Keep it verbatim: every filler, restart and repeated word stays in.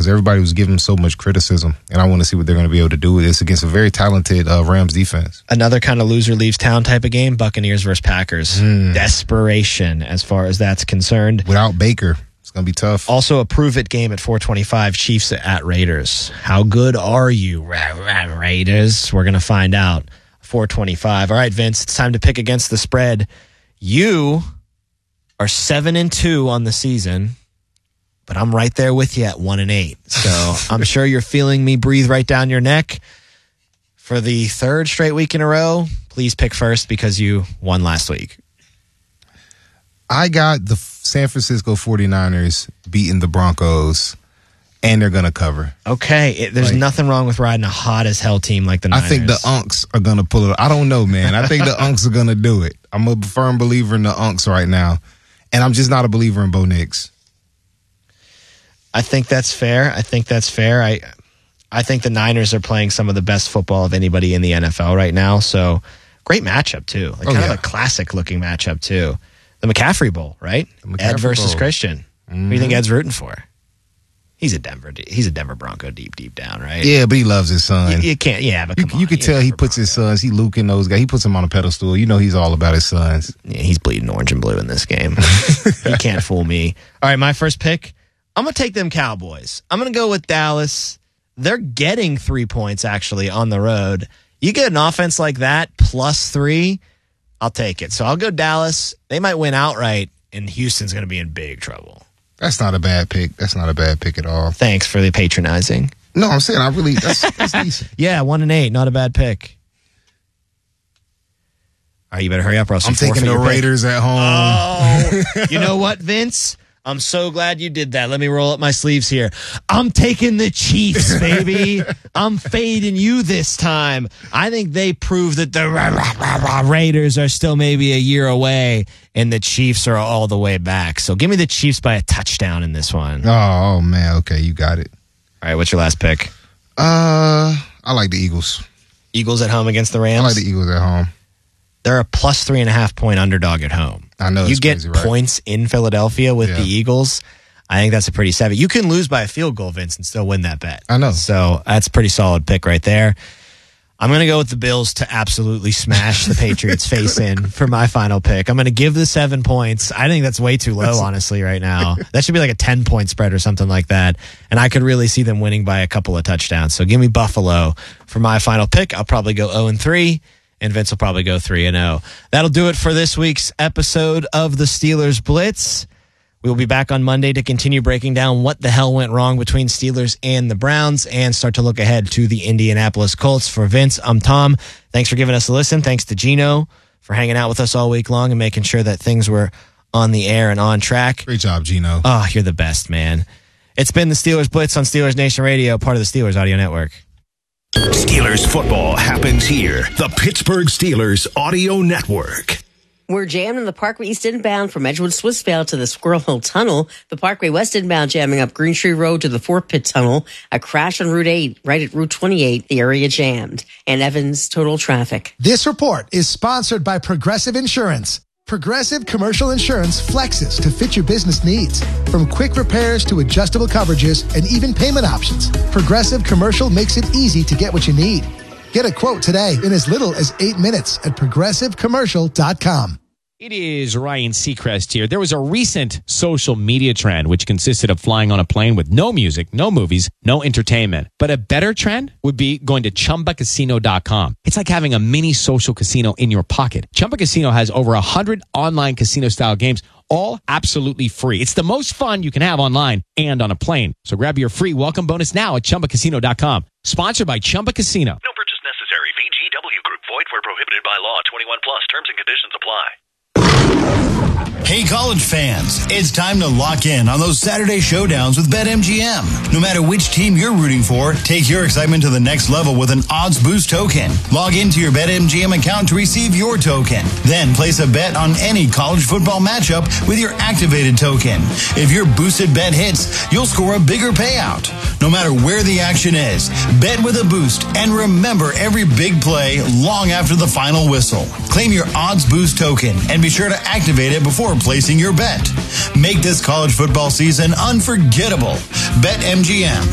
because everybody was giving them so much criticism, and I want to see what they're going to be able to do with this against a very talented uh, Rams defense. Another kind of loser leaves town type of game, Buccaneers versus Packers. Mm. Desperation as far as that's concerned. Without Baker, it's going to be tough. Also a prove-it game at four twenty-five, Chiefs at Raiders. How good are you, Ra- Ra- Raiders? We're going to find out. four twenty-five. All right, Vince, it's time to pick against the spread. You are seven and two on the season, but I'm right there with you at one and eight. So I'm sure you're feeling me breathe right down your neck. For the third straight week in a row, please pick first because you won last week. I got the San Francisco forty-niners beating the Broncos, and they're going to cover. Okay. It, there's like, nothing wrong with riding a hot as hell team like the Niners. I think the Unks are going to pull it. I don't know, man. I think the Unks are going to do it. I'm a firm believer in the Unks right now, and I'm just not a believer in Bo Nix. I think that's fair. I think that's fair. I I think the Niners are playing some of the best football of anybody in the N F L right now, so great matchup, too. Like, oh, kind yeah. of a classic-looking matchup, too. The McCaffrey Bowl, right? McCaffrey Ed versus Bowl. Christian. Mm-hmm. Who do you think Ed's rooting for? He's a Denver. He's a Denver Bronco deep, deep down, right? Yeah, but he loves his son. You, you can't. Yeah, but come you, on, you can tell he puts his sons. He Luke and those guys. He puts them on a pedestal. You know he's all about his sons. Yeah, he's bleeding orange and blue in this game. He can't fool me. All right, my first pick. I'm gonna take them Cowboys. I'm gonna go with Dallas. They're getting three points actually on the road. You get an offense like that plus three, I'll take it. So I'll go Dallas. They might win outright, and Houston's gonna be in big trouble. That's not a bad pick. That's not a bad pick at all. Thanks for the patronizing. No, I'm saying I really that's, that's decent. Yeah, one and eight, not a bad pick. All right, you better hurry up, Russell. I'm taking the Raiders pick. At home. Oh, you know what, Vince? I'm so glad you did that. Let me roll up my sleeves here. I'm taking the Chiefs, baby. I'm fading you this time. I think they prove that the rah, rah, rah, rah, Raiders are still maybe a year away, and the Chiefs are all the way back. So give me the Chiefs by a touchdown in this one. Oh, oh man. Okay, you got it. All right, what's your last pick? Uh, I like the Eagles. Eagles at home against the Rams? I like the Eagles at home. They're a plus three and a half point underdog at home. I know. You get crazy, right? points in Philadelphia with yeah. the Eagles. I think that's a pretty savvy. You can lose by a field goal, Vince, and still win that bet. I know. So that's a pretty solid pick right there. I'm going to go with the Bills to absolutely smash the Patriots face in for my final pick. I'm going to give the seven points. I think that's way too low, honestly, right now. That should be like a ten-point spread or something like that. And I could really see them winning by a couple of touchdowns. So give me Buffalo for my final pick. I'll probably go oh and three. And Vince will probably go three and oh. That'll do it for this week's episode of the Steelers Blitz. We will be back on Monday to continue breaking down what the hell went wrong between Steelers and the Browns and start to look ahead to the Indianapolis Colts. For Vince, I'm Tom. Thanks for giving us a listen. Thanks to Gino for hanging out with us all week long and making sure that things were on the air and on track. Great job, Gino. Oh, you're the best, man. It's been the Steelers Blitz on Steelers Nation Radio, part of the Steelers Audio Network. Steelers football happens here. The Pittsburgh Steelers Audio Network. We're jammed in the Parkway East inbound from Edgewood Swissvale to the Squirrel Hill Tunnel. The Parkway West inbound jamming up Green Tree Road to the Fort Pitt Tunnel. A crash on Route eight, right at Route twenty-eight, the area jammed. And Evans total traffic. This report is sponsored by Progressive Insurance. Progressive Commercial Insurance flexes to fit your business needs. From quick repairs to adjustable coverages and even payment options, Progressive Commercial makes it easy to get what you need. Get a quote today in as little as eight minutes at progressive commercial dot com. It is Ryan Seacrest here. There was a recent social media trend which consisted of flying on a plane with no music, no movies, no entertainment. But a better trend would be going to chumba casino dot com. It's like having a mini social casino in your pocket. Chumba Casino has over one hundred online casino-style games, all absolutely free. It's the most fun you can have online and on a plane. So grab your free welcome bonus now at chumba casino dot com. Sponsored by Chumba Casino. No purchase necessary. V G W Group. Void where prohibited by law. twenty-one plus. Terms and conditions apply. Hey, college fans, it's time to lock in on those Saturday showdowns with BetMGM. No matter which team you're rooting for, take your excitement to the next level with an Odds Boost token. Log into your BetMGM account to receive your token. Then place a bet on any college football matchup with your activated token. If your boosted bet hits, you'll score a bigger payout. No matter where the action is, bet with a boost and remember every big play long after the final whistle. Claim your Odds Boost token and be sure to activate it before placing your bet. Make this college football season unforgettable. BetMGM.